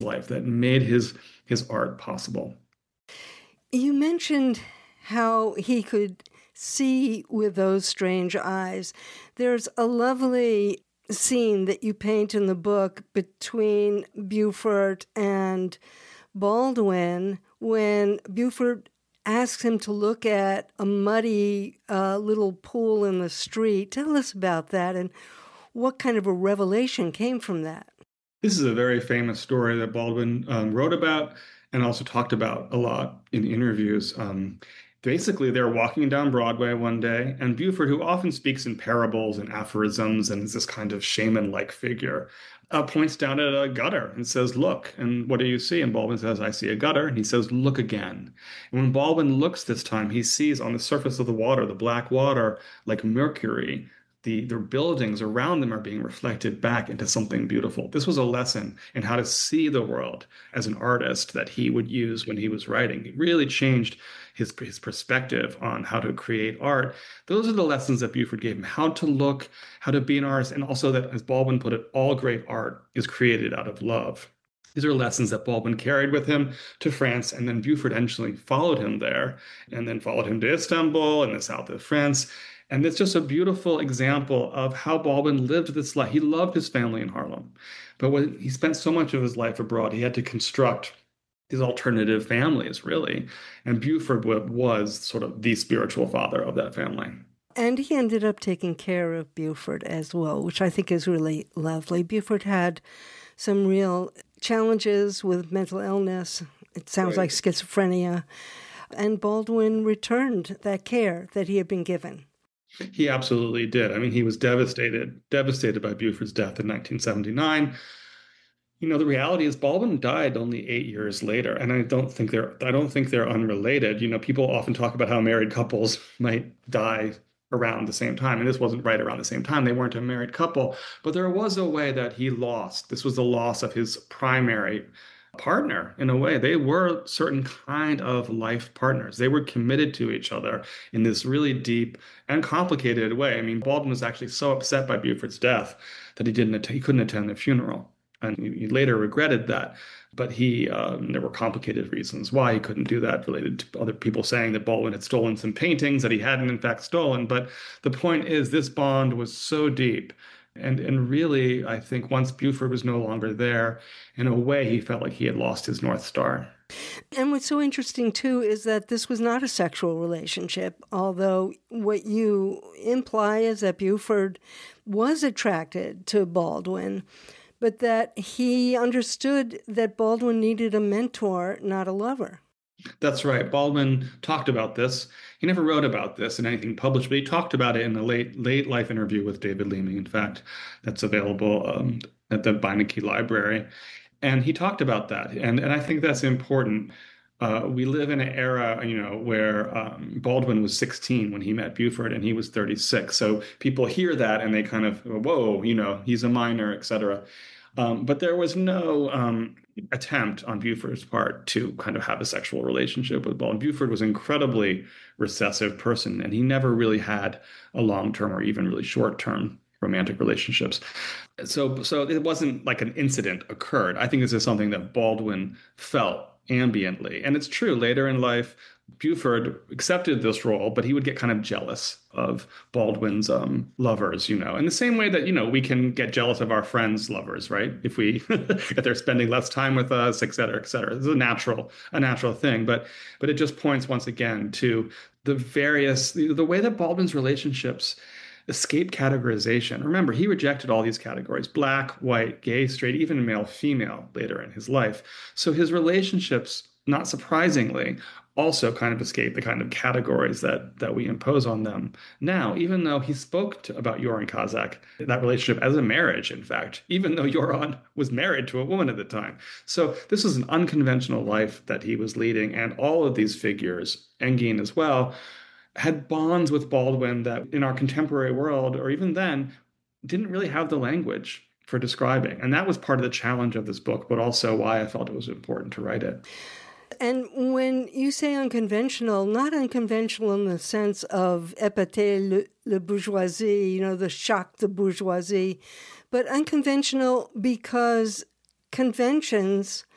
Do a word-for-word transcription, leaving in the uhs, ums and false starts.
life that made his his art possible. You mentioned how he could see with those strange eyes. There's a lovely scene that you paint in the book between Buford and Baldwin when Buford asks him to look at a muddy uh, little pool in the street. Tell us about that and what kind of a revelation came from that. This is a very famous story that Baldwin um, wrote about and also talked about a lot in interviews. Um, basically, they're walking down Broadway one day, and Buford, who often speaks in parables and aphorisms and is this kind of shaman-like figure, uh, points down at a gutter and says, "Look." And what do you see? And Baldwin says, "I see a gutter." And he says, "Look again." And when Baldwin looks this time, he sees on the surface of the water, the black water, like mercury. The, the buildings around them are being reflected back into something beautiful. This was a lesson in how to see the world as an artist that he would use when he was writing. It really changed his, his perspective on how to create art. Those are the lessons that Buford gave him, how to look, how to be an artist, and also that, as Baldwin put it, all great art is created out of love. These are lessons that Baldwin carried with him to France, and then Buford eventually followed him there, and then followed him to Istanbul and the south of France. And it's just a beautiful example of how Baldwin lived this life. He loved his family in Harlem, but when he spent so much of his life abroad, he had to construct these alternative families, really. And Buford was sort of the spiritual father of that family. And he ended up taking care of Buford as well, which I think is really lovely. Buford had some real challenges with mental illness. It sounds right. like schizophrenia. And Baldwin returned that care that he had been given. He absolutely did. I mean, he was devastated, devastated by Buford's death in nineteen seventy-nine. You know, the reality is Baldwin died only eight years later, and I don't think they're I don't think they're unrelated. You know, people often talk about how married couples might die around the same time, and this wasn't right around the same time. They weren't a married couple, but there was a way that he lost. This was the loss of his primary partner in a way. They were certain kind of life partners. They were committed to each other in this really deep and complicated way. I mean, Baldwin was actually so upset by Buford's death that he didn't he couldn't attend the funeral, and he later regretted that. But he um, there were complicated reasons why he couldn't do that, related to other people saying that Baldwin had stolen some paintings that he hadn't in fact stolen. But the point is, this bond was so deep. And and really, I think once Buford was no longer there, in a way, he felt like he had lost his North Star. And what's so interesting, too, is that this was not a sexual relationship, although what you imply is that Buford was attracted to Baldwin, but that he understood that Baldwin needed a mentor, not a lover. That's right. Baldwin talked about this. He never wrote about this in anything published, but he talked about it in a late late life interview with David Leeming. In fact, that's available um, at the Beinecke Library. And he talked about that. And, and I think that's important. Uh, we live in an era, you know, where um, Baldwin was sixteen when he met Buford, and he was thirty-six. So people hear that and they kind of, whoa, you know, he's a minor, et cetera. Um, but there was no um, attempt on Buford's part to kind of have a sexual relationship with Baldwin. Buford was an incredibly recessive person, and he never really had a long-term or even really short-term romantic relationships. So, so it wasn't like an incident occurred. I think this is something that Baldwin felt ambiently. And it's true, later in life, Buford accepted this role, but he would get kind of jealous of Baldwin's um, lovers, you know, in the same way that, you know, we can get jealous of our friends' lovers, right? If we, if they're spending less time with us, et cetera, et cetera. This is a natural, a natural thing. But, but it just points once again to the various, the, the way that Baldwin's relationships escape categorization. Remember, he rejected all these categories: black, white, gay, straight, even male, female later in his life. So his relationships, not surprisingly, also kind of escape the kind of categories that that we impose on them now, even though he spoke to, about Joran Kazak, that relationship, as a marriage, in fact, even though Joran was married to a woman at the time. So this was an unconventional life that he was leading, and all of these figures, Engin as well, had bonds with Baldwin that in our contemporary world, or even then, didn't really have the language for describing. And that was part of the challenge of this book, but also why I felt it was important to write it. And when you say unconventional, not unconventional in the sense of épater le, le bourgeoisie, you know, the shock de bourgeoisie, but unconventional because conventions